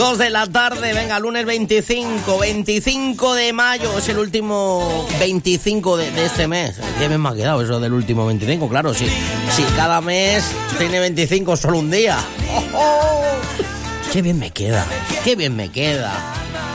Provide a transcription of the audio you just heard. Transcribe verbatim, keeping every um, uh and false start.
Dos de la tarde, venga, lunes veinticinco, veinticinco de mayo, es el último veinticinco de, de este mes. ¿Qué mes me ha quedado eso del último veinticinco? Claro, si, si cada mes tiene veinticinco solo un día. ¡Oh, oh! ¡Qué bien me queda! ¡Qué bien me queda!